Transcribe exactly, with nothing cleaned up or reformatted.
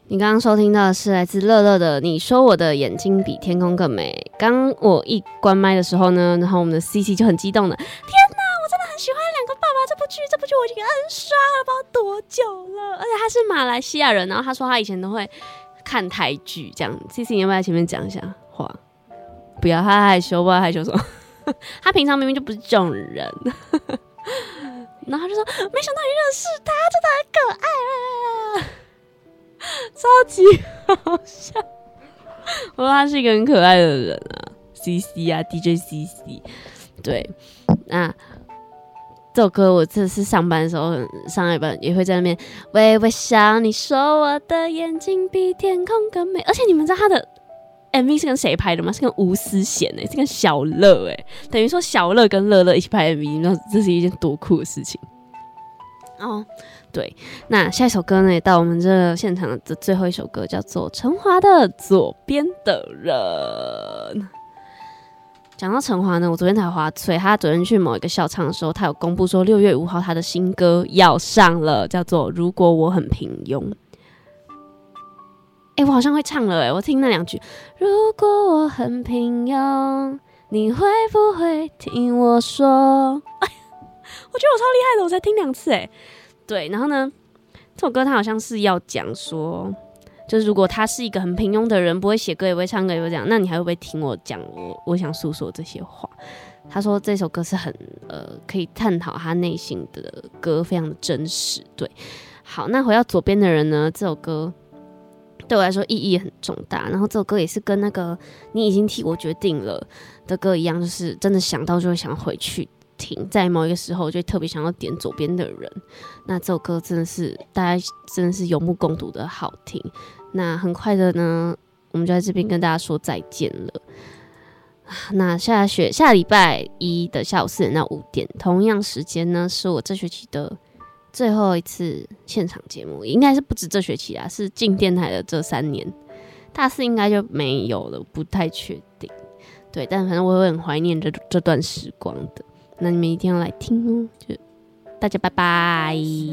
你刚刚收听到的是来自乐乐的你说我的眼睛比天空更美。刚我一关麦的时候呢，然后我们的 C C 就很激动的，天哪，我真的很喜欢两个爸爸这部剧，这部剧我已经 N 刷了不知道多久了，而且他是马来西亚人，然后他说他以前都会看台剧这样。C C 你要不要在前面讲一下话？不要，他害羞，不知道害羞什么。他平常明明就不是这种人。然后他就说没想到你认识他，真的很可爱啊，超级好笑。我说他是一个很可爱的人啊 ，C C 啊 ，D J C C。对，那这首歌我这次上班的时候，上一班也会在那边微微笑。你说我的眼睛比天空更美，而且你们知道他的 M V 是跟谁拍的吗？是跟吴思贤诶、欸，是跟小乐诶、欸，等于说小乐跟乐乐一起拍 M V， 你知道这是一件多酷的事情。哦，对，那下一首歌呢，也到我们这现场的最后一首歌，叫做陈华的《左边的人》。讲到陈华呢，我昨天才滑脆，他昨天去某一个校唱的时候，他有公布说六月五号他的新歌要上了，叫做《如果我很平庸》。哎、欸，我好像会唱了哎、欸，我听那两句。如果我很平庸，你会不会听我说？哎，我觉得我超厉害的，我才听两次哎、欸。对，然后呢，这首歌他好像是要讲说，就是如果他是一个很平庸的人，不会写歌也不会唱歌也不会这样，那你还会不会听我讲我我想诉说这些话？他说这首歌是很呃可以探讨他内心的歌，非常的真实。对，好，那回到左边的人呢，这首歌对我来说意义很重大，然后这首歌也是跟那个你已经替我决定了的歌一样，就是真的想到就会想回去听，在某一个时候我就特别想要点左边的人。那这首歌真的是大家真的是有目共睹的好听。那很快的呢，我们就在这边跟大家说再见了。那下学下礼拜一的下午四点到五点，同样时间呢，是我这学期的最后一次现场节目，应该是不止这学期啦，是进电台的这三年，大四应该就没有了，不太确定。对，但反正我会很怀念这这段时光的。那你们一定要来听哦，就大家拜拜。